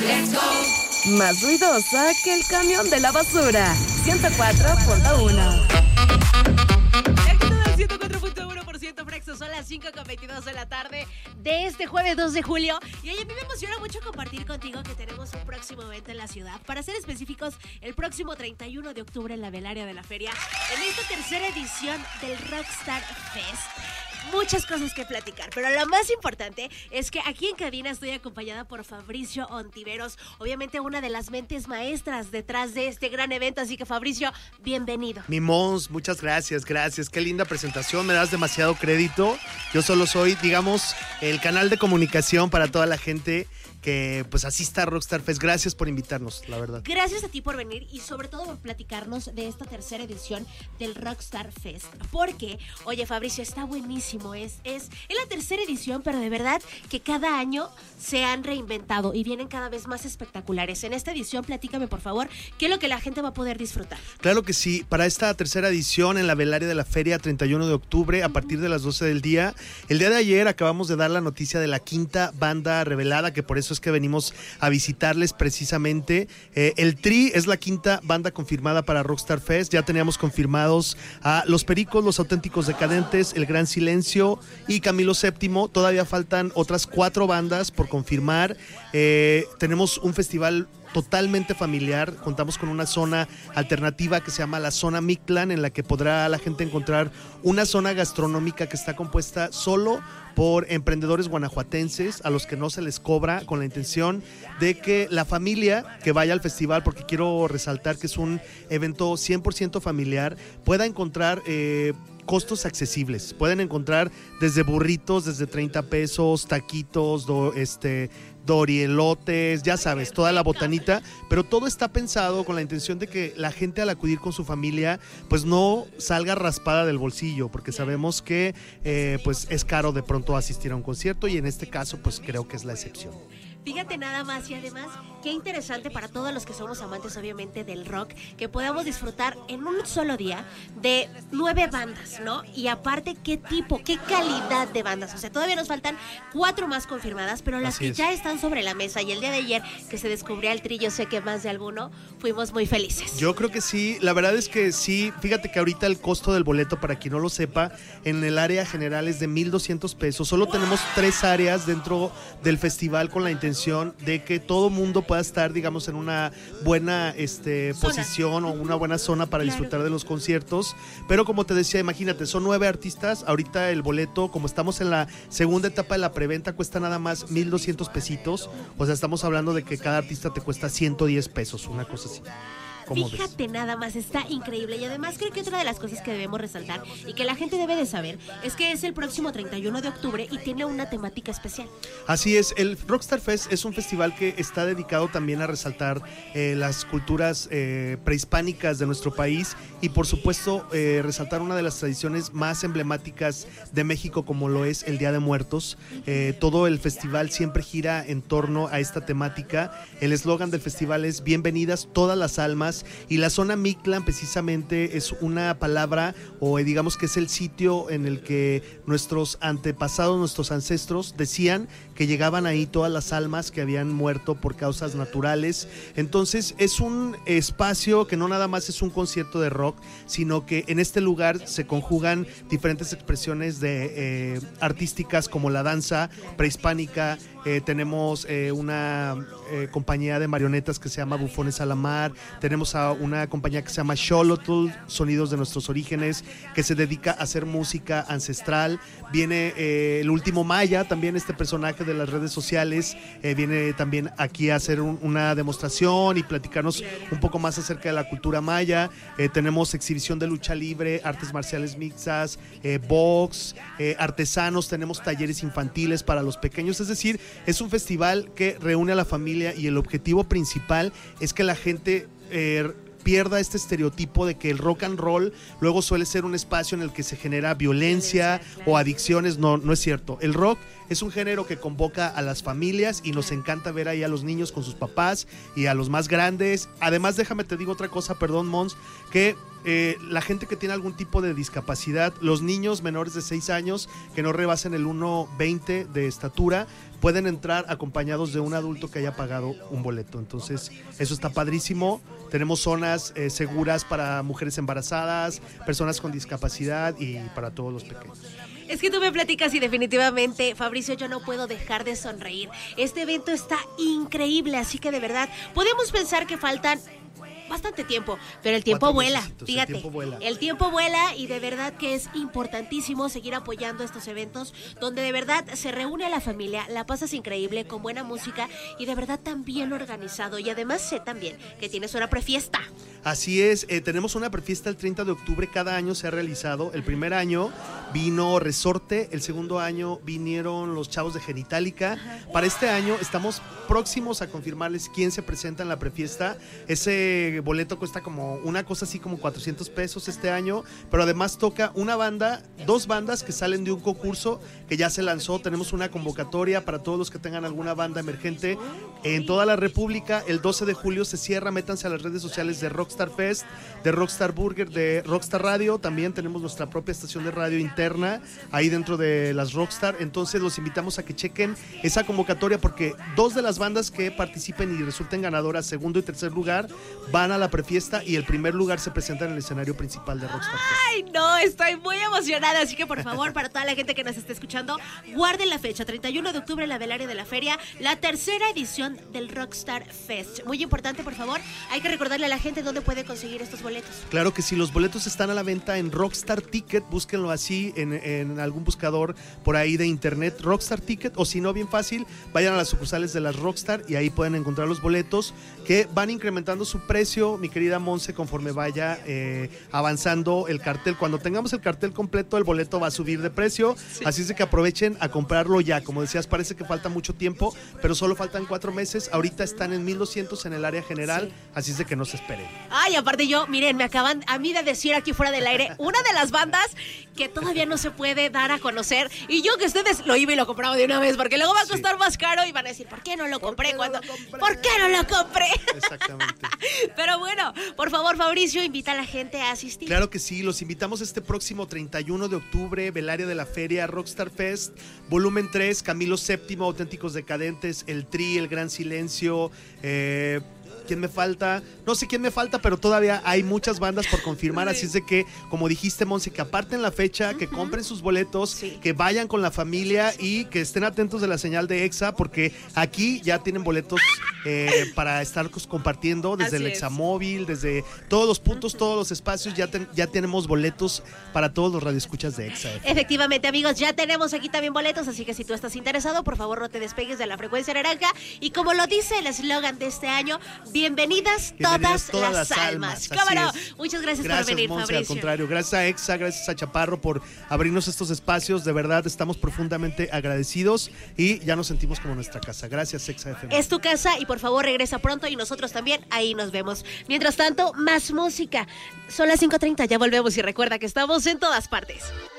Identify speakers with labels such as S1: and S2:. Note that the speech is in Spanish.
S1: Más ruidosa que el camión de la basura. 104.1.
S2: 104.1% Frexo, son las 5:22 de la tarde de este jueves 2 de julio. Y oye, a mí me emociona mucho compartir contigo que tenemos un próximo evento en la ciudad. Para ser específicos, el próximo 31 de octubre en la Velaria de la Feria, en esta tercera edición del Rockstar Fest. Muchas cosas que platicar, pero lo más importante es que aquí en cabina estoy acompañada por Fabricio Ontiveros, obviamente una de las mentes maestras detrás de este gran evento, así que Fabricio, bienvenido.
S3: Mimons, muchas gracias, qué linda presentación, me das demasiado crédito, yo solo soy, digamos, el canal de comunicación para toda la gente que pues asista a Rockstar Fest. Gracias por invitarnos, la verdad.
S2: Gracias a ti por venir y sobre todo por platicarnos de esta tercera edición del Rockstar Fest. Porque, oye Fabricio, está buenísimo. Es la tercera edición, pero de verdad que cada año se han reinventado y vienen cada vez más espectaculares. En esta edición, platícame por favor, ¿qué es lo que la gente va a poder disfrutar?
S3: Claro que sí, para esta tercera edición en la Velaria de la Feria, 31 de octubre, a partir de las 12 del día. El día de ayer acabamos de dar la noticia de la quinta banda revelada, que por eso es que venimos a visitarles precisamente. El Tri es la quinta banda confirmada para Rockstar Fest. Ya teníamos confirmados a Los Pericos, Los Auténticos Decadentes, El Gran Silencio y Camilo VII. Todavía faltan otras 4 bandas por confirmar. Tenemos un festival totalmente familiar, contamos con una zona alternativa que se llama la Zona Mictlán, en la que podrá la gente encontrar una zona gastronómica que está compuesta solo por emprendedores guanajuatenses a los que no se les cobra, con la intención de que la familia que vaya al festival, porque quiero resaltar que es un evento 100% familiar, pueda encontrar costos accesibles. Pueden encontrar desde burritos, desde 30 pesos, taquitos, dorielotes, ya sabes, toda la botanita, pero todo está pensado con la intención de que la gente al acudir con su familia pues no salga raspada del bolsillo, porque sabemos que pues es caro de pronto asistir a un concierto y en este caso pues creo que es la excepción.
S2: Fíjate nada más y además qué interesante para todos los que somos amantes obviamente del rock, que podamos disfrutar en un solo día de 9 bandas, ¿no? Y aparte qué tipo, qué calidad de bandas, o sea, todavía nos faltan 4 más confirmadas, pero las que ya están sobre la mesa y el día de ayer que se descubrió el Tri, yo sé que más de alguno fuimos muy felices.
S3: Yo creo que sí, la verdad es que sí, fíjate que ahorita el costo del boleto, para quien no lo sepa, en el área general es de 1,200 pesos, solo tenemos 3 áreas dentro del festival con la intención de que todo mundo pueda estar, digamos, en una buena posición o una buena zona para disfrutar de los conciertos, pero como te decía, imagínate, son 9 artistas, ahorita el boleto, como estamos en la segunda etapa de la preventa, cuesta nada más 1,200 pesitos, o sea, estamos hablando de que cada artista te cuesta 110 pesos, una cosa así.
S2: Fíjate nada más, está increíble. Y además creo que otra de las cosas que debemos resaltar y que la gente debe de saber es que es el próximo 31 de octubre y tiene una temática especial.
S3: Así es, el Rockstar Fest es un festival que está dedicado también a resaltar las culturas prehispánicas de nuestro país y por supuesto resaltar una de las tradiciones más emblemáticas de México, como lo es el Día de Muertos. Todo el festival siempre gira en torno a esta temática. El eslogan del festival es "Bienvenidas todas las almas", y la Zona Mictlán precisamente es una palabra, o digamos que es el sitio en el que nuestros antepasados, nuestros ancestros decían que llegaban ahí todas las almas que habían muerto por causas naturales. Entonces es un espacio que no nada más es un concierto de rock, sino que en este lugar se conjugan diferentes expresiones de artísticas como la danza prehispánica. Tenemos una compañía de marionetas que se llama Bufones a la Mar, tenemos a una compañía que se llama Xolotl, Sonidos de Nuestros Orígenes, que se dedica a hacer música ancestral. Viene el Último Maya, también este personaje de las redes sociales, viene también aquí a hacer una demostración y platicarnos un poco más acerca de la cultura maya. Tenemos exhibición de lucha libre, artes marciales mixtas, box, artesanos, tenemos talleres infantiles para los pequeños, es decir, es un festival que reúne a la familia y el objetivo principal es que la gente pierda este estereotipo de que el rock and roll luego suele ser un espacio en el que se genera violencia o adicciones. No es cierto. El rock es un género que convoca a las familias y nos encanta ver ahí a los niños con sus papás y a los más grandes. Además, déjame te digo otra cosa, perdón, Mons, que la gente que tiene algún tipo de discapacidad, los niños menores de 6 años que no rebasen el 1.20 de estatura, pueden entrar acompañados de un adulto que haya pagado un boleto. Entonces, eso está padrísimo. Tenemos zonas seguras para mujeres embarazadas, personas con discapacidad y para todos los pequeños.
S2: Es que tú me platicas y definitivamente, Fabricio, yo no puedo dejar de sonreír. Este evento está increíble, así que de verdad, podemos pensar que faltan bastante tiempo, pero el tiempo vuela, fíjate, el tiempo vuela y de verdad que es importantísimo seguir apoyando estos eventos donde de verdad se reúne a la familia, la pasas increíble, con buena música y de verdad tan bien organizado, y además sé también que tienes una prefiesta.
S3: Así es, tenemos una prefiesta el 30 de octubre, cada año se ha realizado. El primer año vino Resorte, el segundo año vinieron los Chavos de Genitalica. Para este año estamos próximos a confirmarles quién se presenta en la prefiesta. Ese boleto cuesta como una cosa así como 400 pesos este año, pero además toca una banda, 2 bandas que salen de un concurso que ya se lanzó. Tenemos una convocatoria para todos los que tengan alguna banda emergente en toda la República. El 12 de julio se cierra, métanse a las redes sociales de Rockstar Fest, de Rockstar Burger, de Rockstar Radio. También tenemos nuestra propia estación de radio interna ahí dentro de las Rockstar. Entonces los invitamos a que chequen esa convocatoria, porque 2 de las bandas que participen y resulten ganadoras, segundo y tercer lugar, van a la prefiesta, y el primer lugar se presenta en el escenario principal de Rockstar Fest.
S2: Ay, no, estoy muy emocionada, así que por favor, para toda la gente que nos esté escuchando, guarden la fecha, 31 de octubre en la Velaria de la Feria, la tercera edición del Rockstar Fest. Muy importante, por favor, hay que recordarle a la gente dónde puede conseguir estos boletos.
S3: Claro que sí, los boletos están a la venta en Rockstar Ticket, búsquenlo así en algún buscador por ahí de internet, Rockstar Ticket, o si no, bien fácil, vayan a las sucursales de las Rockstar y ahí pueden encontrar los boletos, que van incrementando su precio, mi querida Monse, conforme vaya avanzando el cartel. Cuando tengamos el cartel completo, el boleto va a subir de precio, así es de que aprovechen a comprarlo ya. Como decías, parece que falta mucho tiempo, pero solo faltan 4 meses, ahorita están en 1,200 en el área general, así es de que no se esperen.
S2: Ay, aparte miren, me acaban a mí de decir aquí fuera del aire, una de las bandas que todavía no se puede dar a conocer, y yo que ustedes lo iba y lo compraba de una vez, porque luego va a costar más caro y van a decir, ¿por qué no lo compré? ¿Por qué no lo compré?
S3: Exactamente.
S2: Pero bueno, por favor, Fabricio, invita a la gente a asistir.
S3: Claro que sí, los invitamos este próximo 31 de octubre, Velaria de la Feria, Rockstar Fest, volumen 3, Camilo VII, Auténticos Decadentes, El Tri, El Gran Silencio, ¿quién me falta? No sé quién me falta, pero todavía hay muchas bandas por confirmar, así es de que, como dijiste, Monse, que aparten la fecha, que compren sus boletos, que vayan con la familia y que estén atentos de la señal de Exa, porque aquí ya tienen boletos para estar compartiendo desde el Examóvil, desde todos los puntos, todos los espacios, ya tenemos boletos para todos los radioescuchas de Exa.
S2: Efectivamente, amigos, ya tenemos aquí también boletos, así que si tú estás interesado, por favor no te despegues de la frecuencia naranja, y como lo dice el eslogan de este año, bienvenidas todas las almas. Cámara, muchas gracias por venir,
S3: Monse,
S2: Fabricio.
S3: al contrario, gracias a Exa, gracias a Chaparro por abrirnos estos espacios, de verdad estamos profundamente agradecidos y ya nos sentimos como nuestra casa. Gracias, Exa FM.
S2: Es tu casa y por favor regresa pronto, y nosotros también, ahí nos vemos. Mientras tanto, más música. Son las 5:30, ya volvemos, y recuerda que estamos en todas partes.